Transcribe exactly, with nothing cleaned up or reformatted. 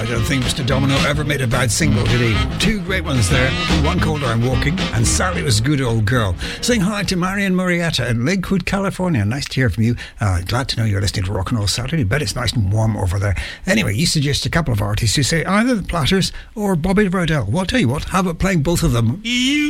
don't think Mister Domino ever made a bad single, did he? Two great ones there. One called I'm Walking, and Sally Was a Good Old Girl. Saying hi to Marion Murrieta in Lakewood, California. Nice to hear from you. Uh, glad to know you're listening to Rock and Roll Saturday. Bet it's nice and warm over there. Anyway, you suggest a couple of artists who say either the Platters or Bobby Rydell. Well, I'll tell you what, how about playing both of them? You